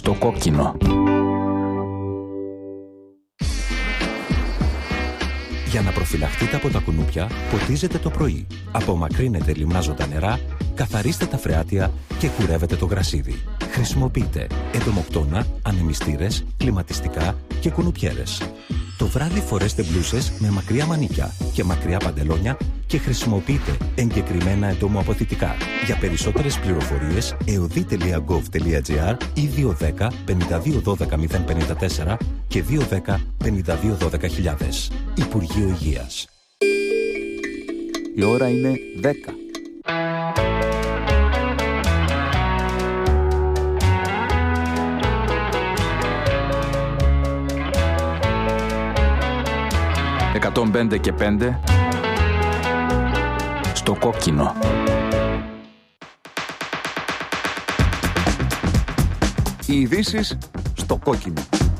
Στο κόκκινο. Για να προφυλαχτείτε από τα κουνούπια, ποτίζετε το πρωί. Απομακρύνετε λιμνάζοντα νερά, καθαρίστε τα φρεάτια και κουρεύετε το γρασίδι. Χρησιμοποιείτε εντομοκτώνα, ανεμιστήρες, κλιματιστικά και κουνουπιέρες. Το βράδυ φορέστε μπλούσες με μακριά μανίκια και μακριά παντελόνια και χρησιμοποιείτε εγκεκριμένα εντομοαποθητικά. Για περισσότερες πληροφορίες, eodi.gov.gr ή 210 52 12 054 και 210 52 12 000. Υπουργείο Υγείας. Η ώρα είναι 10. «105 και 5» στο κόκκινο. Οι ειδήσεις στο κόκκινο.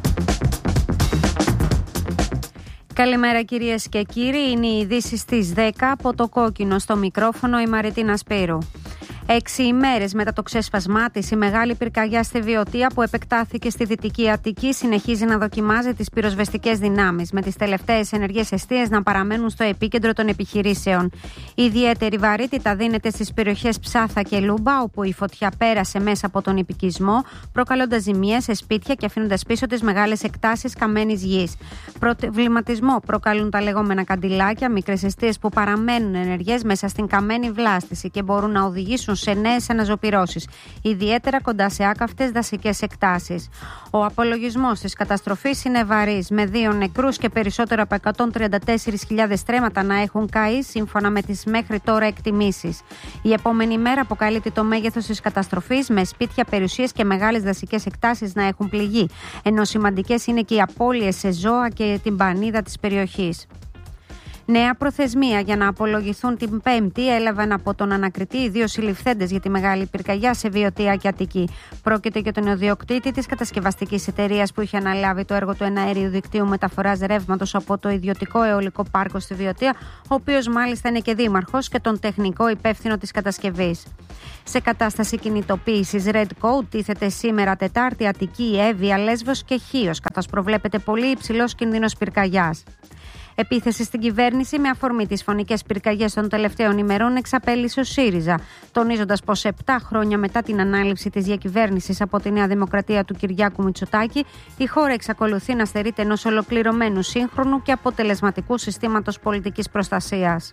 Καλημέρα κυρίες και κύριοι, είναι οι ειδήσεις στις 10 από το κόκκινο. Στο μικρόφωνο η Μαριτίνα Σπύρου. 6 ημέρες μετά το ξέσπασμά της, η μεγάλη πυρκαγιά στη Βιωτία που επεκτάθηκε στη Δυτική Αττική συνεχίζει να δοκιμάζει τις πυροσβεστικές δυνάμεις, με τις τελευταίες ενεργές εστίες να παραμένουν στο επίκεντρο των επιχειρήσεων. Ιδιαίτερη βαρύτητα δίνεται στις περιοχές Ψάθα και Λούμπα, όπου η φωτιά πέρασε μέσα από τον οικισμό, προκαλώντας ζημιές σε σπίτια και αφήνοντας πίσω τις μεγάλες εκτάσεις καμένης γης. Προβληματισμό προκαλούν τα λεγόμενα καντιλάκια, μικρές εστίες που παραμένουν ενεργές μέσα στην καμένη βλάστηση και μπορούν να οδηγήσουν σε νέες αναζωπυρώσεις, ιδιαίτερα κοντά σε άκαυτες δασικές εκτάσεις. Ο απολογισμός της καταστροφής είναι βαρύς, με 2 νεκρούς και περισσότερο από 134.000 στρέμματα να έχουν καεί, σύμφωνα με τις μέχρι τώρα εκτιμήσεις. Η επόμενη μέρα αποκαλύπτει το μέγεθος της καταστροφής, με σπίτια, περιουσίες και μεγάλες δασικές εκτάσεις να έχουν πληγεί, ενώ σημαντικές είναι και οι απώλειες σε ζώα και την πανίδα της περιοχής. Νέα προθεσμία για να απολογηθούν την Πέμπτη έλαβαν από τον ανακριτή οι 2 συλληφθέντες για τη μεγάλη πυρκαγιά σε Βιωτία και Αττική. Πρόκειται για τον ιδιοκτήτη της κατασκευαστικής εταιρείας που είχε αναλάβει το έργο του εναέριου δικτύου μεταφοράς ρεύματος από το ιδιωτικό αιωλικό πάρκο στη Βιωτία, ο οποίος μάλιστα είναι και δήμαρχος, και τον τεχνικό υπεύθυνο της κατασκευής. Σε κατάσταση κινητοποίησης Red Code τίθεται σήμερα Τετάρτη Αττική, Εύβοια, Λέσβος και Χίος, καθώς προβλέπεται πολύ υψηλός κίνδυνος πυρκαγιάς. Επίθεση στην κυβέρνηση με αφορμή τις φωνικές πυρκαγιές των τελευταίων ημερών εξαπέλυσε ο ΣΥΡΙΖΑ, τονίζοντας πως 7 χρόνια μετά την ανάληψη της διακυβέρνησης από τη Νέα Δημοκρατία του Κυριάκου Μητσοτάκη, η χώρα εξακολουθεί να στερείται ενός ολοκληρωμένου, σύγχρονου και αποτελεσματικού συστήματος πολιτικής προστασίας.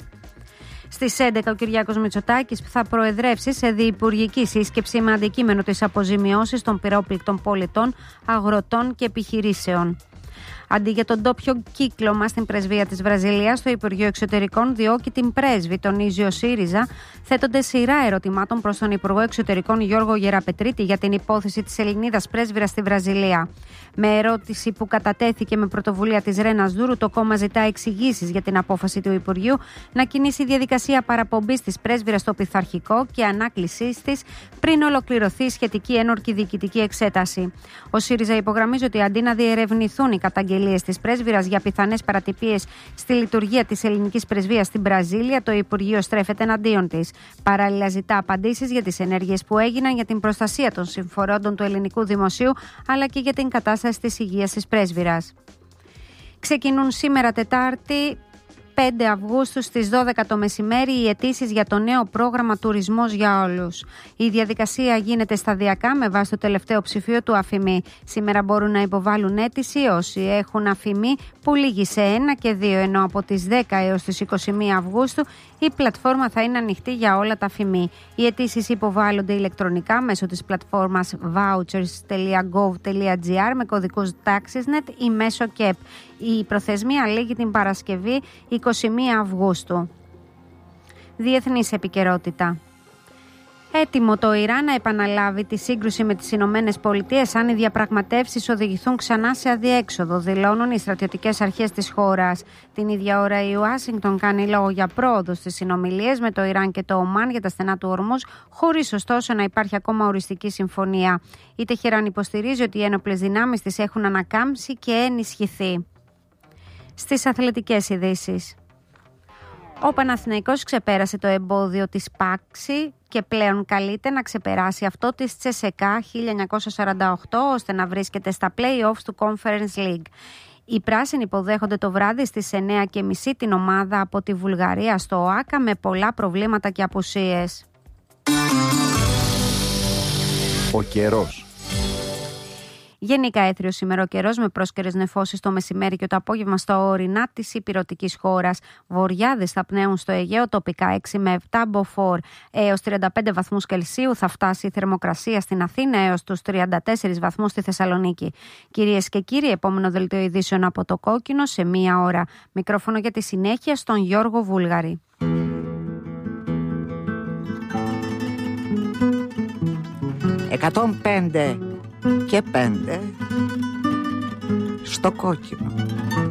Στις 11 ο Κυριάκος Μητσοτάκης θα προεδρεύσει σε διυπουργική σύσκεψη με αντικείμενο τις αποζημιώσεις των πυρόπληκτων πολιτών, αγροτών και επιχειρήσεων. Αντί για τον ντόπιο κύκλωμα στην πρεσβεία της Βραζιλίας, το Υπουργείο Εξωτερικών διώκει την πρέσβη, τονίζει ο ΣΥΡΙΖΑ, θέτονται σειρά ερωτημάτων προς τον Υπουργό Εξωτερικών Γιώργο Γεραπετρίτη για την υπόθεση της Ελληνίδας πρέσβυρας στη Βραζιλία. Με ερώτηση που κατατέθηκε με πρωτοβουλία της Ρένας Δούρου, το κόμμα ζητά εξηγήσεις για την απόφαση του Υπουργείου να κινήσει διαδικασία παραπομπής της πρέσβυρας στο πειθαρχικό και ανάκλησής της πριν ολοκληρωθεί η σχετική ένορκη διοικητική εξέταση. Ο ΣΥΡΙΖΑ υπογραμμίζει ότι αντί να διερευνηθούν οι καταγγελίες της πρέσβυρας για πιθανές παρατυπίες στη λειτουργία της ελληνικής πρεσβείας στην Βραζίλια, το Υπουργείο στρέφεται εναντίον της. Παράλληλα, ζητά απαντήσεις για τις ενέργειες που έγιναν για την προστασία των συμφερόντων του ελληνικού δημοσίου, αλλά και για την κατάσταση της υγείας της πρέσβυρας. Ξεκινούν σήμερα Τετάρτη, 5 Αυγούστου στις 12 το μεσημέρι οι αιτήσεις για το νέο πρόγραμμα Τουρισμός για Όλους. Η διαδικασία γίνεται σταδιακά με βάση το τελευταίο ψηφίο του ΑΦΙΜΗ. Σήμερα μπορούν να υποβάλουν αίτηση όσοι έχουν ΑΦΙΜΗ που λήγει σε 1 και 2, ενώ από τις 10 έως τις 21 Αυγούστου η πλατφόρμα θα είναι ανοιχτή για όλα τα ΑΦΙΜΗ. Οι αιτήσεις υποβάλλονται ηλεκτρονικά μέσω της πλατφόρμας vouchers.gov.gr με κωδικούς TaxisNet ή μέσω ΚΕΠ. Η προθεσμία λήγει την Παρασκευή 21 Αυγούστου. Διεθνής επικαιρότητα. Έτοιμο το Ιράν να επαναλάβει τη σύγκρουση με τις Ηνωμένες Πολιτείες αν οι διαπραγματεύσεις οδηγηθούν ξανά σε αδιέξοδο, δηλώνουν οι στρατιωτικές αρχές της χώρας. Την ίδια ώρα η Ουάσιγκτον κάνει λόγο για πρόοδο στις συνομιλίες με το Ιράν και το Ομάν για τα στενά του Ορμούζ, χωρίς ωστόσο να υπάρχει ακόμα οριστική συμφωνία. Η Τεχεράν υποστηρίζει ότι οι ένοπλες δυνάμεις της έχουν ανακάμψει και ενισχυθεί. Στις αθλητικές ειδήσεις. Ο Παναθηναϊκός ξεπέρασε το εμπόδιο της Πάξη και πλέον καλείται να ξεπεράσει αυτό της Τσεσεκά 1948 ώστε να βρίσκεται στα play-offs του Conference League. Οι πράσινοι υποδέχονται το βράδυ στις 9:30 την ομάδα από τη Βουλγαρία στο ΟΑΚΑ με πολλά προβλήματα και απουσίες. Ο καιρός. Γενικά έθριος σήμερα ο καιρός με πρόσκαιρες νεφώσεις το μεσημέρι και το απόγευμα στα ορεινά της υπηρετικής χώρας. Βοριάδες θα πνέουν στο Αιγαίο τοπικά 6 με 7 μποφόρ έως 35 βαθμούς Κελσίου θα φτάσει η θερμοκρασία στην Αθήνα έως τους 34 βαθμούς στη Θεσσαλονίκη. Κυρίες και κύριοι, επόμενο δελτίο ειδήσεων από το Κόκκινο σε 1 ώρα. Μικρόφωνο για τη συνέχεια στον Γιώργο Βούλγαρη. 105 και 5 στο Κόκκινο.